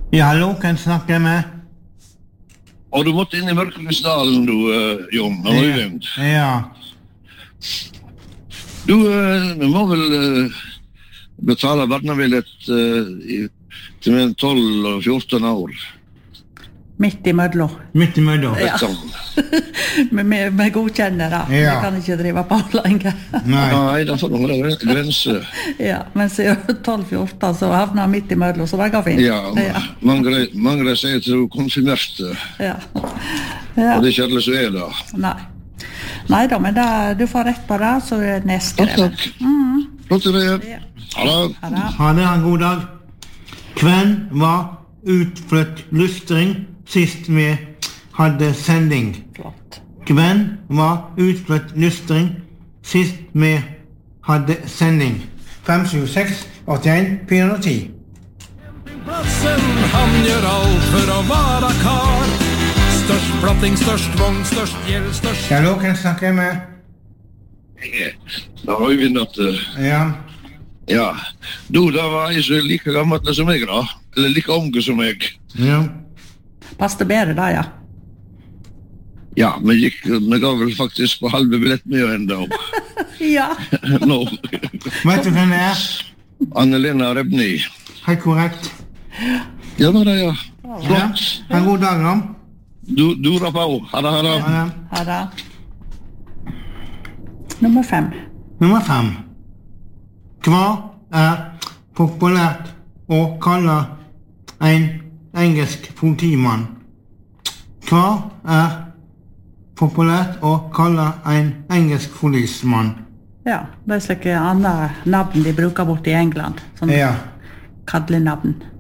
Ja, hallo, kan jeg snakke med? Og du måtte inn i Mørkeløsdalen, du, Jon, har du glemt? Ja. Du, vi må vel betale barnebillett til med 12 og 14 år. Midt i mødlo. Midt i mødlo. Ja. Vi godkjenner det. Vi kan ikke drive på lenger. Nei, da får du holde grense. Ja, men siden 12-14 så havner midt i mødlo, så det går fint. Ja, mange sier til du konfirmerte. Ja. Og det er ikke alle som er det. Nei da, men du får rett på det, så er det nedskrevet. Takk. Flott til det. Ha det. Ha det, en god dag. Hvem var utflytt lystring sist vi hadde sending? Flott. Hvem var utflytt lystring sist vi hadde sending? 576 81 410. Plassen, han gjør alt for å være kar. Størst platting, størst vogn, størst gjeld, størst... Hallo, kan jeg snakke med? Da har vi natt. Ja. Du, da var jeg så like gammel som meg da. Eller like unge som meg. Ja. Passte bedre da, ja. Ja, vi ga vel faktisk på halve billett med enda. Ja. Nå. Vet du hvem det er? Anne-Lena Rebni. Helt korrekt. Ja, det ja. Flott. En god dag, da. Du rapper på. Ha det. Ha det. Nummer 5. Nummer 5. Hva er populært å kalle en engelsk politimann? Hva er populært å kalle en engelsk policemann? Ja, det er slike andre navn de bruker bort i England. Sånn kallenavn.